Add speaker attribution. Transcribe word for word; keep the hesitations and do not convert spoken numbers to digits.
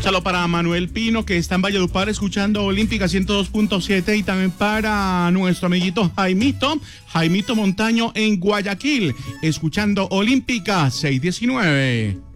Speaker 1: Saludos para Manuel Pino, que está en Valledupar escuchando Olímpica ciento dos punto siete, y también para nuestro amiguito Jaimito, Jaimito Montaño en Guayaquil, escuchando Olímpica seiscientos diecinueve.